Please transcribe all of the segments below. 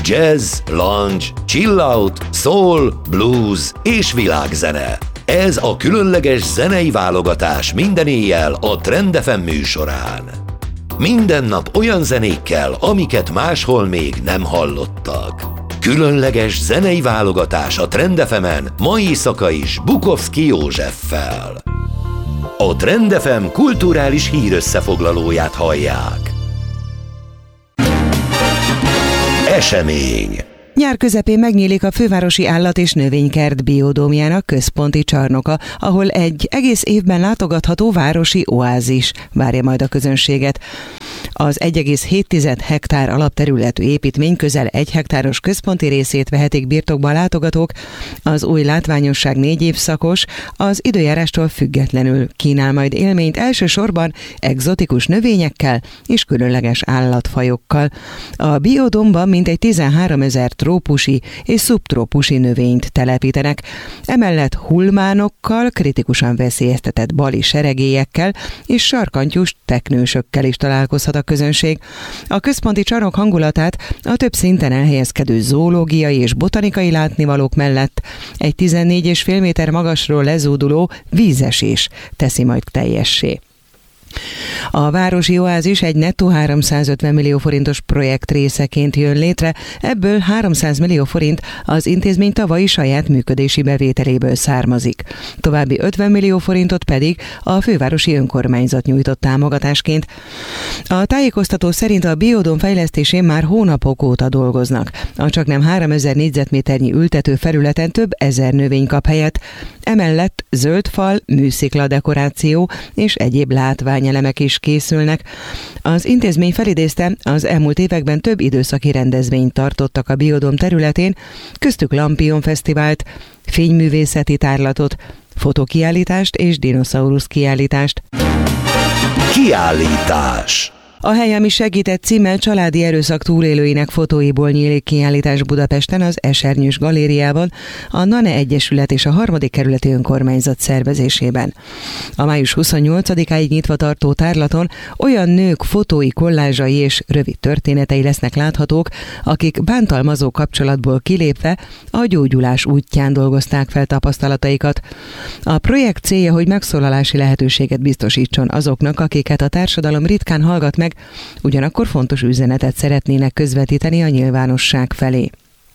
Jazz, lounge, chill out, soul, blues és világzene. Ez a különleges zenei válogatás minden éjjel a Trend FM műsorán. Minden nap olyan zenékkel, amiket máshol még nem hallottak. Különleges zenei válogatás a Trend FM-en ma éjszaka is Bukovszki Józseffel. A Trend FM kulturális hírösszefoglalóját hallják. Esemény. Nyár közepén megnyílik a Fővárosi Állat- és Növénykert biodómjának központi csarnoka, ahol egy egész évben látogatható városi oázis várja majd a közönséget. Az 1,7 hektár alapterületű építmény közel 1 hektáros központi részét vehetik birtokba a látogatók. Az új látványosság 4 évszakos, az időjárástól függetlenül kínál majd élményt elsősorban egzotikus növényekkel és különleges állatfajokkal. A biodómban mintegy 13 000 trópusi és szubtrópusi növényt telepítenek. Emellett hulmánokkal, kritikusan veszélyeztetett bali seregélyekkel és sarkantyús teknősökkel is találkozhat a közönség. A központi csarnok hangulatát a több szinten elhelyezkedő zoológiai és botanikai látnivalók mellett egy 14,5 méter magasról lezúduló vízesés teszi majd teljessé. A városi oázis egy nettó 350 millió forintos projekt részeként jön létre, ebből 300 millió forint az intézmény tavalyi saját működési bevételéből származik. További 50 millió forintot pedig a fővárosi önkormányzat nyújtott támogatásként. A tájékoztató szerint a biodóm fejlesztésén már hónapok óta dolgoznak. A csaknem 3000 négyzetméternyi ültető felületen több ezer növény kap helyet, emellett zöld fal, műszikla dekoráció és egyéb látványelemek is készülnek. Az intézmény felidézte, az elmúlt években több időszaki rendezvényt tartottak a biodóm területén, köztük Lampion Fesztivált, fényművészeti tárlatot, fotokiállítást és dinoszaurusz kiállítást. Kiállítás. A hely, ami segített címmel családi erőszak túlélőinek fotóiból nyílik kiállítás Budapesten az Esernyős Galériában, a NANE Egyesület és a 3. kerületi önkormányzat szervezésében. A május 28-áig nyitva tartó tárlaton olyan nők fotói, kollázsai és rövid történetei lesznek láthatók, akik bántalmazó kapcsolatból kilépve a gyógyulás útján dolgozták fel tapasztalataikat. A projekt célja, hogy megszólalási lehetőséget biztosítson azoknak, akiket a társadalom ritkán hallgat meg, ugyanakkor fontos üzenetet szeretnének közvetíteni a nyilvánosság felé.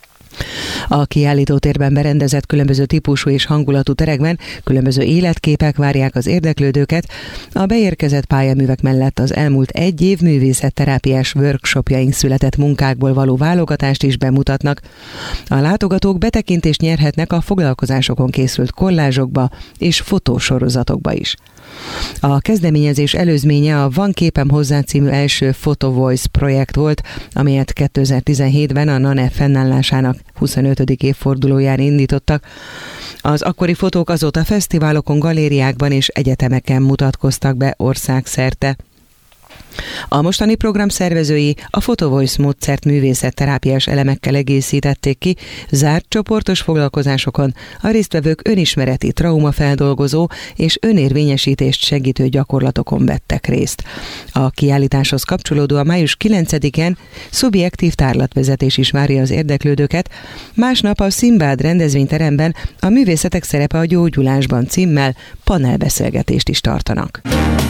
A kiállítótérben berendezett különböző típusú és hangulatú terekben különböző életképek várják az érdeklődőket. A beérkezett pályaművek mellett az elmúlt 1 év művészetterápiás workshopjaink született munkákból való válogatást is bemutatnak. A látogatók betekintést nyerhetnek a foglalkozásokon készült kollázsokba és fotósorozatokba is. A kezdeményezés előzménye a Van képem hozzá című első Photo Voice projekt volt, amelyet 2017-ben a NANE fennállásának 25. évfordulóján indítottak. Az akkori fotók azóta fesztiválokon, galériákban és egyetemeken mutatkoztak be országszerte. A mostani program szervezői a Photo Voice módszert művészetterápiás elemekkel egészítették ki, zárt csoportos foglalkozásokon a résztvevők önismereti, traumafeldolgozó és önérvényesítést segítő gyakorlatokon vettek részt. A kiállításhoz kapcsolódóan május 9-en szubjektív tárlatvezetés is várja az érdeklődőket, másnap a Színbád rendezvényteremben a Művészetek szerepe a gyógyulásban címmel panelbeszélgetést is tartanak.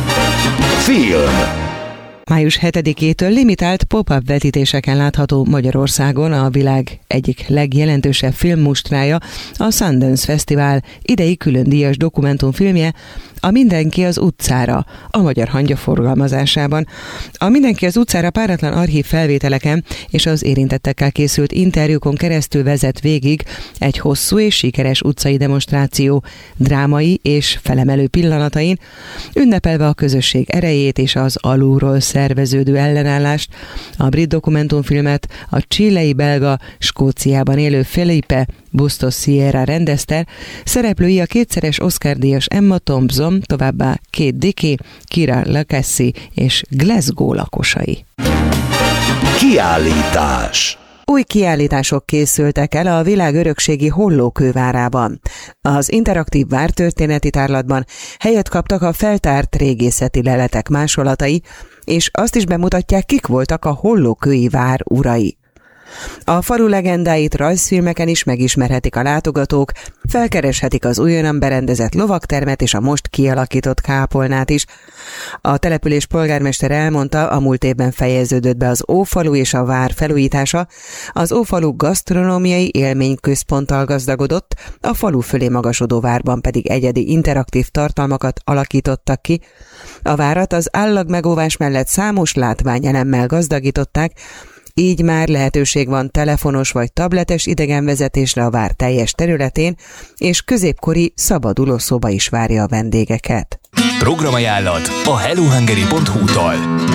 Film. Május 7-től limitált pop-up vetítéseken látható Magyarországon a világ egyik legjelentősebb filmmustrája, a Sundance Fesztivál idei külön díjas dokumentumfilmje, A Mindenki az utcára, a Magyar Hangya forgalmazásában. A Mindenki az utcára páratlan archív felvételeken és az érintettekkel készült interjúkon keresztül vezet végig egy hosszú és sikeres utcai demonstráció drámai és felemelő pillanatain, ünnepelve a közösség erejét és az alulról szerveződő ellenállást. A brit dokumentumfilmet a chilei belga Skóciában élő Felipe Bustos Sierra rendezte, szereplői a kétszeres Oscar-díjas Emma Thompson, továbbá Kate Dickie, Kira Lacassie és Glasgow lakosai. Kiállítás. Új kiállítások készültek el a világörökségi Hollókővárában. Az interaktív vártörténeti tárlatban helyet kaptak a feltárt régészeti leletek másolatai, és azt is bemutatják, kik voltak a hollókői vár urai. A falu legendáit rajzfilmeken is megismerhetik a látogatók, felkereshetik az újonnan berendezett lovagtermet és a most kialakított kápolnát is. A település polgármester elmondta, a múlt évben fejeződött be az Ófalu és a vár felújítása, az Ófalu gasztronómiai élményközponttal gazdagodott, a falu fölé magasodó várban pedig egyedi interaktív tartalmakat alakítottak ki. A várat az állagmegóvás mellett számos látványelemmel gazdagították, így már lehetőség van telefonos vagy tabletes idegenvezetésre a vár teljes területén, és középkori szabadulószoba is várja a vendégeket. Programajánlat a hellohungary.hu-tól.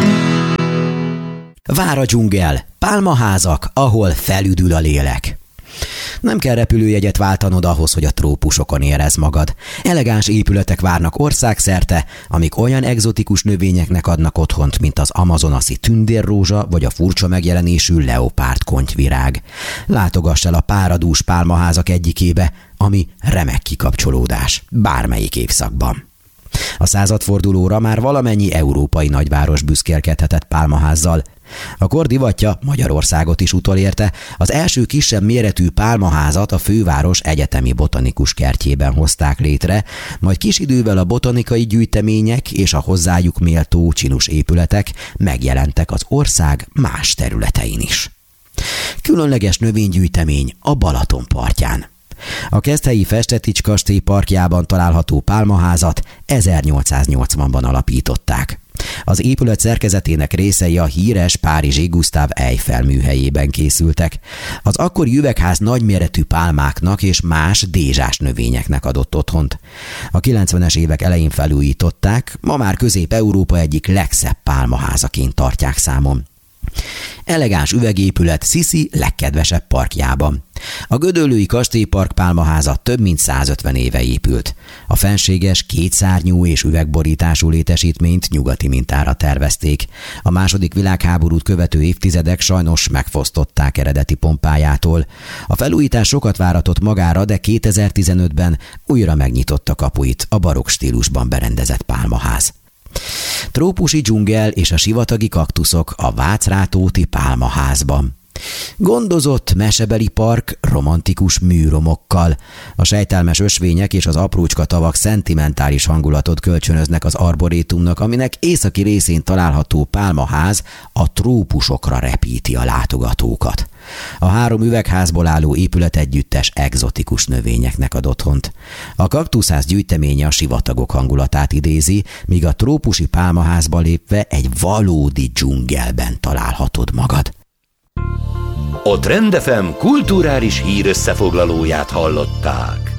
Vár a dzsungel, pálmaházak, ahol felüdül a lélek. Nem kell repülőjegyet váltanod ahhoz, hogy a trópusokon érezd magad. Elegáns épületek várnak országszerte, amik olyan egzotikus növényeknek adnak otthont, mint az amazonasi tündérrózsa vagy a furcsa megjelenésű leopárd kontyvirág. Látogass el a páradús pálmaházak egyikébe, ami remek kikapcsolódás, bármelyik évszakban. A századfordulóra már valamennyi európai nagyváros büszkélkedhetett pálmaházzal. A kor divatja Magyarországot is utolérte, az első kisebb méretű pálmaházat a főváros egyetemi botanikus kertjében hozták létre, majd kis idővel a botanikai gyűjtemények és a hozzájuk méltó csinus épületek megjelentek az ország más területein is. Különleges növénygyűjtemény a Balaton partján. A Keszthelyi Festetics kastély parkjában található pálmaházat 1880-ban alapították. Az épület szerkezetének részei a híres párizsi Gustave Eiffel műhelyében készültek. Az akkori üvegház nagyméretű pálmáknak és más dézsás növényeknek adott otthont. A 90-es évek elején felújították, ma már Közép-Európa egyik legszebb pálmaházaként tartják számon. Elegáns üvegépület Sziszi legkedvesebb parkjában. A gödöllői kastélypark pálmaháza több mint 150 éve épült. A fenséges, kétszárnyú és üvegborítású létesítményt nyugati mintára tervezték. A második világháborút követő évtizedek sajnos megfosztották eredeti pompájától. A felújítás sokat váratott magára, de 2015-ben újra megnyitotta kapuit a barokk stílusban berendezett pálmaház. Trópusi dzsungel és a sivatagi kaktuszok a Vácrátóti pálmaházban. Gondozott mesebeli park romantikus műromokkal. A sejtelmes ösvények és az aprócska tavak szentimentális hangulatot kölcsönöznek az arborétumnak, aminek északi részén található pálmaház a trópusokra repíti a látogatókat. A 3 üvegházból álló épület együttes egzotikus növényeknek ad otthont. A kaktuszház gyűjteménye a sivatagok hangulatát idézi, míg a trópusi pálmaházba lépve egy valódi dzsungelben találhatod magad. A Trend FM kulturális hírösszefoglalóját hallották.